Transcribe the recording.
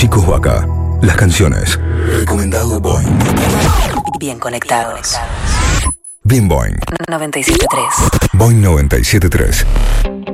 Chicos Vaca. Las canciones. Recomendado Boing. Bien conectados. Bien Boing. 97.3. Boing 97.3.